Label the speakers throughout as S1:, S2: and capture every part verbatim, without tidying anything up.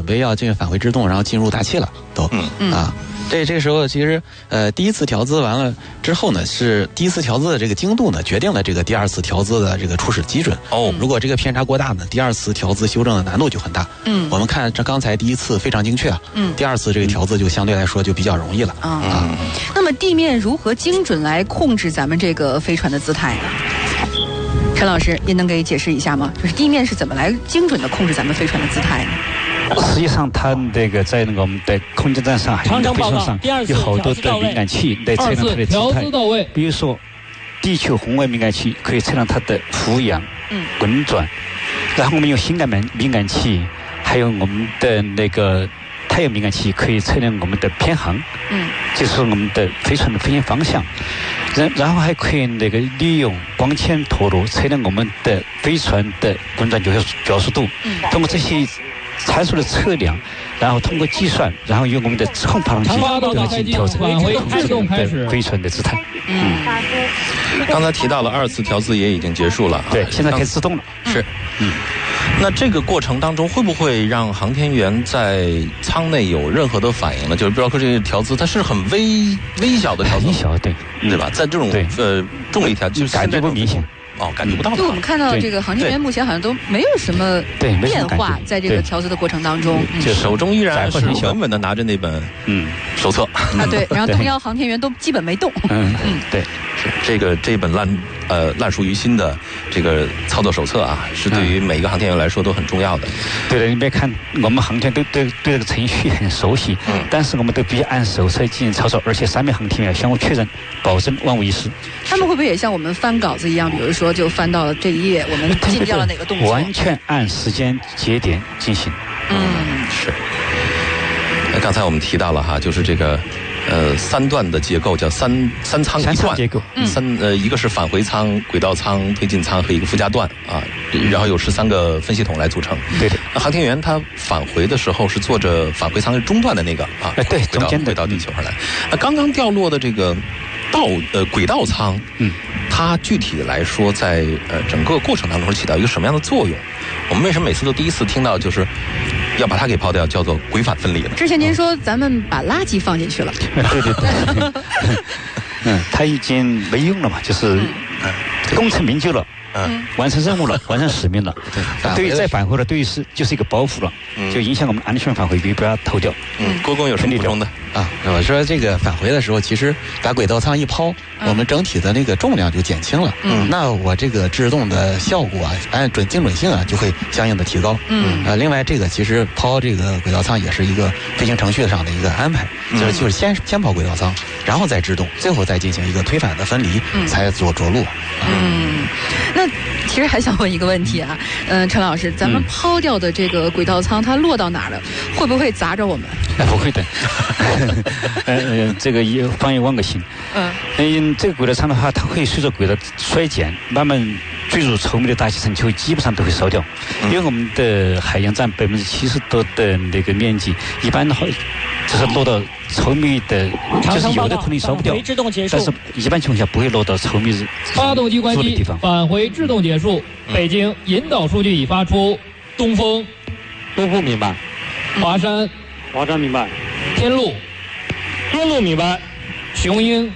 S1: 备要进返回制动，然后进入大气了，都，嗯啊。这这时候其实呃第一次调姿完了之后呢，是第一次调姿的这个精度呢决定了这个第二次调姿的这个初始基准。哦，如果这个偏差过大呢，第二次调姿修正的难度就很大。嗯，我们看这刚才第一次非常精确啊，嗯，第二次这个调姿就相对来说就比较容易了。啊、嗯、啊。
S2: 那么地面如何精准来控制咱们这个飞船的姿态呢？陈老师，您能给解释一下吗？就是地面是怎么来精准的控制咱们飞船的姿态呢？
S3: 实际上，它那个在那个我们的空间站上还有飞船上有好多的敏感器来测量它的姿态。比如说，地球红外敏感器可以测量它的俯仰、滚转，然后我们用心感敏敏感器，还有我们的那个太阳敏感器可以测量我们的偏航，嗯，就是我们的飞船的飞行方向。然然后还可以那个利用光纤陀螺测量我们的飞船的滚转角角速度。嗯，通过这些参数的测量，然后通过计算，然后用我们的自控爬行器来进行调整，自动开始飞船的姿态。
S4: 嗯，刚才提到了二次调姿也已经结束了，
S3: 对，现在可以自动了。
S4: 是，嗯，那这个过程当中会不会让航天员在舱内有任何的反应呢？就是比如说这个调姿，它是很微微小的调姿，
S3: 很小，对，
S4: 对吧？在这种呃重力调，就是
S3: 感觉不明显。
S4: 哦，感觉不到。
S2: 就我们看到这个航天员目前好像都没有什么变化，在这个调姿的过程当中，
S4: 就手中依然是稳稳的拿着那本嗯手册
S2: 啊，对，然后东幺航天员都基本没动。
S3: 嗯嗯，对，
S4: 是这个这本烂呃烂熟于心的这个操作手册啊，是对于每个航天员来说都很重要的。
S3: 对的，你别看我们航天都对对这个程序很熟悉，嗯，但是我们都必须按手册进行操作，而且三名航天员相互确认，保证万无一失。
S2: 他们会不会也像我们翻稿子一样，比如说就翻到了这一页，我们进掉了哪个动作？
S3: 完全按时间节点进行。
S4: 嗯，是。那刚才我们提到了哈，就是这个呃三段的结构叫三三舱一段。
S3: 三结构。
S4: 嗯、三呃一个是返回舱、轨道舱、推进舱和一个附加段啊，然后有十三个分系统来组成。
S3: 对的。
S4: 那航天员他返回的时候是坐着返回舱中段的那个啊，
S3: 哎对，中间
S4: 回到地球上来。那刚刚掉落的这个道呃轨道舱，嗯。它具体来说，在呃整个过程当中起到一个什么样的作用？我们为什么每次都第一次听到就是要把它给抛掉，叫做轨返分离呢？
S2: 之前您说咱们把垃圾放进去了，
S3: 对对对，嗯，它已经没用了嘛，就是功成名就了。嗯，完成任务了，完成使命了。对，对于再返回了，对于是就是一个包袱了，嗯、就影响我们安全返回，必须把它投掉。
S4: 嗯，郭工有什么补充的
S1: 啊？我说这个返回的时候，其实把轨道舱一抛，嗯、我们整体的那个重量就减轻了。嗯，那我这个制动的效果啊，按准精准性啊，就会相应的提高。嗯，呃，另外这个其实抛这个轨道舱也是一个飞行程序上的一个安排，嗯、就是就是先先抛轨道舱，然后再制动，最后再进行一个推返的分离，嗯、才做着陆。
S2: 嗯，那。其实还想问一个问题啊，嗯、呃，陈老师，咱们抛掉的这个轨道舱，它落到哪儿了？会不会砸着我们？
S3: 哎，不会的。呃，这个也放一万个心。嗯，嗯，这个轨道舱的话，它会随着轨道衰减，慢慢坠入稠密的大气层，就基本上都会烧掉。因为我们的海洋占百分之七十多的那个面积，一般的话就是落到稠密的，就是有的可能烧不掉，但是一般情况下不会落到稠密
S5: 发动机关机，返回制动结束。北京引导数据已发出。东风，
S6: 东风明白。
S5: 华山，
S6: 华山明白。
S5: 天路，
S6: 天路明白。
S5: 雄鹰，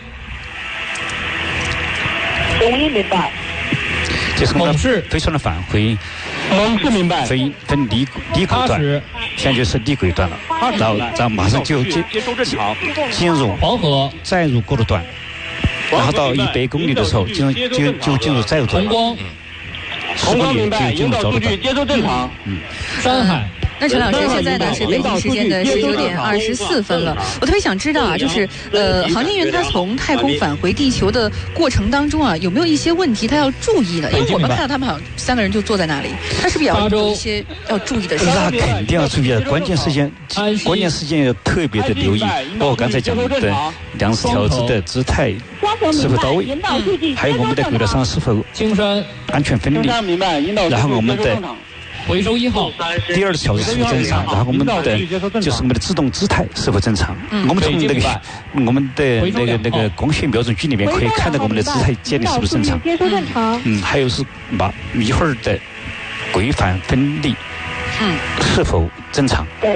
S6: 雄鹰明白。
S3: 这是猛士飞船的返回。
S6: 猛士明白。
S3: 分分离离轨段，现在就是离轨段了，然后然后马上就进进入
S5: 黄河，
S3: 再入过渡段，然后到一百公里的时候，进入就就进入载入段。
S5: 红光，
S3: 十公里就进入着陆段。
S6: 接收正常。
S5: 嗯，山海。
S2: 那陈老师，现在呢是北京时间的十九点二十四分了。我特别想知道啊，就是呃，航天员他从太空返回地球的过程当中啊，有没有一些问题他要注意呢？因为我们看到他们好像三个人就坐在那里，他是不是要有一些要注意的事情？
S3: 那肯定要注意的，关键时间，关键时间要特别的留意，包括刚才讲的两次调姿的姿态是否到位，还有我们的轨道上是否安全分离，然后我们的。
S5: 回收一号，
S3: 第二次调姿是否正常？然后我们的就是我们的制动姿态是否正常？嗯、我们从那个我们的那个那个光学瞄准镜里面可以看到我们的姿态建立是不是正常？嗯，还有是把一会儿的轨返分离，嗯，是否正常？